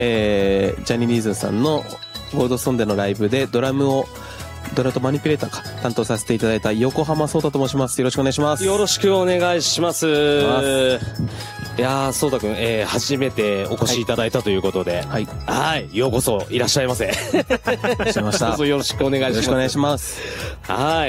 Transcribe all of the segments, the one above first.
ジャニー・リーズンさんのゴールドストーンでのライブでドラとマニピュレーターか担当させていただいた横浜壮太と申します。よろしくお願いします。 よろしくお願いします。いやー、壮太くん、初めてお越しいただいたということで、 はい、 はい、ようこそいらっしゃいませ。 いらっしゃいました。 どうぞよろしくお願いします。 よろしくお願いします。 はい。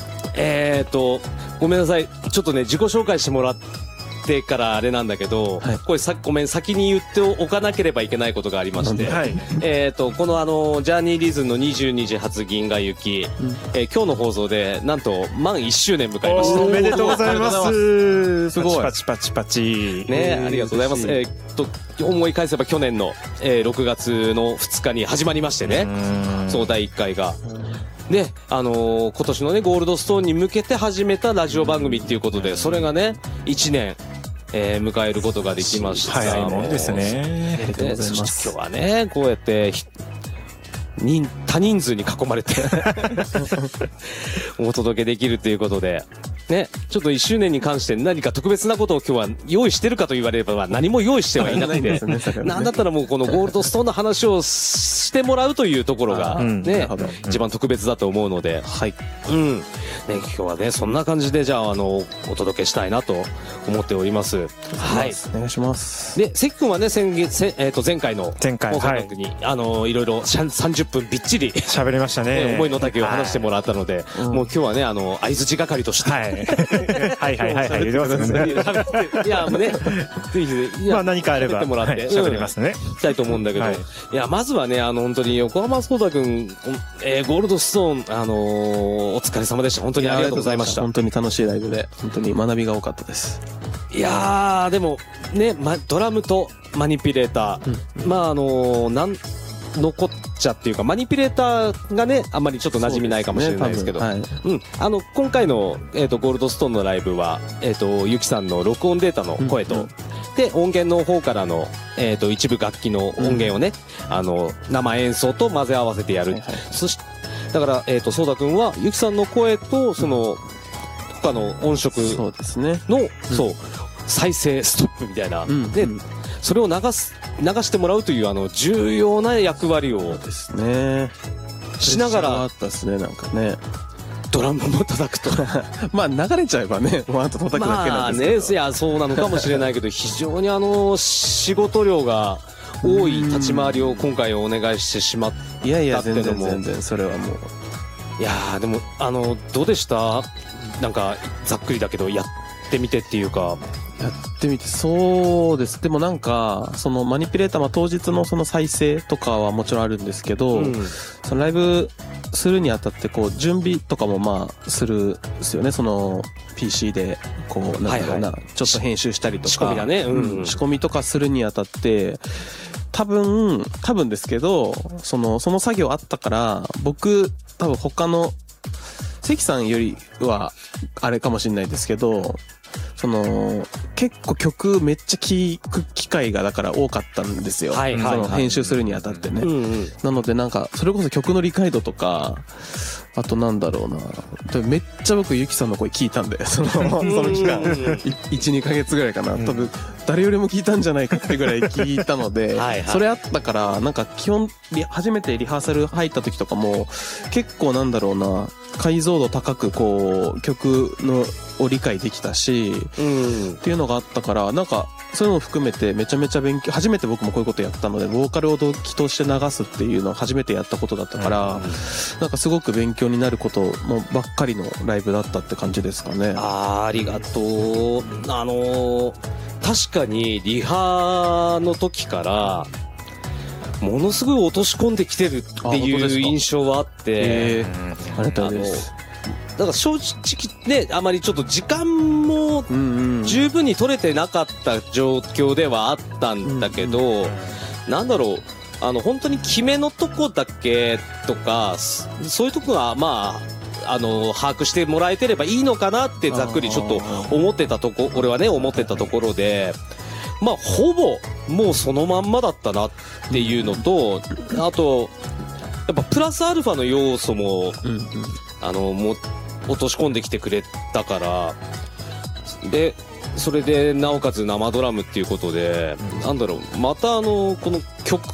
ごめんなさい。ちょっとね、自己紹介してもらってからあれなんだけど、はい、これごめん、先に言っておかなければいけないことがありまして、はい、このジャーニーリーズンの22時発銀河行き、今日の放送で、なんと、満1周年迎えました。 おめでとうございます。 すごい。 パチパチパチ。 ね、ありがとうございます。思い返せば去年の、6月の2日に始まりましてね、そう第1回が。で、今年のね、ゴールドストーンに向けて始めたラジオ番組っていうことで、それがね、1年、迎えることができました。 早いもんですね。 ありがとうございます。 今日はね、こうやって、多人数に囲まれてお届けできるということで、ね、ちょっと1周年に関して何か特別なことを今日は用意してるかと言われれば何も用意してはいなくて、なんだったらもうこのゴールドストーンの話をしてもらうというところがね、一番特別だと思うので、はい。ね、今日はね、そんな感じでじゃあ、お届けしたいなと思っております。 はい。お願いします。 で、関君はね、前回の放送番組に、いろいろ30分びっちり喋りましたね。 思いの丈を話してもらったので、もう今日はね、相槌係として。はいはいはいはい。言ってますね。 いや、もうね、ぜひ、 まあ何かあれば、喋りますね。 いきたいと思うんだけど、いや、まずはね、本当に横浜壮太くん、ゴールドストーン、お疲れ様でした。本当にありがとうございました。 本当に楽しいライブで、本当に学びが多かったです。 いやー、でも、ね、ドラムとマニピュレーター、まあ残っちゃっていうか、マニピュレーターがね、あんまりちょっと馴染みないかもしれないですけど、今回の、ゴールドストーンのライブは、ゆきさんの録音データの声と、で、音源の方からの、一部楽器の音源をね、生演奏と混ぜ合わせてやる。そして、だから、ソーダくんは、ゆきさんの声と、その、他の音色の、そう、再生ストップみたいな。で、それを流してもらうという重要な役割をですねしながらあったですね、なんかね、 ドラムも叩くとまあ流れちゃえばね、もうあと叩くだけなんですけど、まあね、 いやそうなのかもしれないけど非常に仕事量が多い立ち回りを今回お願いしてしまったっていうのも、 全然それはもう、 いやーでもどうでした？なんかざっくりだけどやってみてっていうか。 やってみて、そうです。でもなんか、そのマニピュレーター、当日のその再生とかはもちろんあるんですけど、そのライブするにあたってこう、準備とかもまあ、するんですよね。その PC で、こう、なんだろうな、ちょっと編集したりとか。 仕込みだね。 仕込みとかするにあたって、多分ですけど、その作業あったから、僕、多分他の、関さんよりは、あれかもしれないですけど、結構曲めっちゃ聴く機会がだから多かったんですよ。その編集するにあたってね。なのでなんか、それこそ曲の理解度とか、あとなんだろうな。めっちゃ僕、ゆきさんの声聞いたんで、その期間、1、2ヶ月ぐらいかな。多分、誰よりも聞いたんじゃないかってぐらい聞いたので、それあったから、なんか基本、初めてリハーサル入った時とかも、結構なんだろうな、解像度高くこう、曲を理解できたし、っていうのがあったから、なんか、そういうのを含めてめちゃめちゃ勉強、初めて僕もこういうことやったので、ボーカルを同期として流すっていうのを初めてやったことだったから、なんかすごく勉強になることもばっかりのライブだったって感じですかね。 ありがとう。確かにリハの時から、ものすごい落とし込んできてるっていう印象はあって、 ありがとうございます。 だから正直ね、あまりちょっと時間も十分に取れてなかった状況ではあったんだけど、なんだろう、本当に決めのとこだけとか、そういうとこはまあ、把握してもらえてればいいのかなってざっくりちょっと俺はね、思ってたところで、まあ、ほぼ、もうそのまんまだったなっていうのと、あと、やっぱプラスアルファの要素も、もう、落とし込んできてくれたから、で、 それでなおかつ生ドラムっていうことで、なんだろう、またこの曲